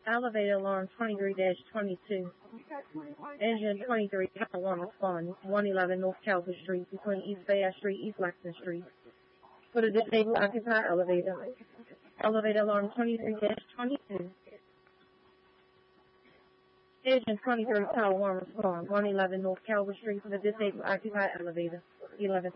Elevator alarm 23-22. Engine 23, alarm respond. 111 North Calvert Street between East Bass Street, East Lexington Street. For the disabled occupied elevator. Elevator alarm 23-22. Engine 23, power alarm respond. 111 North Calvert Street for the disabled occupied elevator. 11.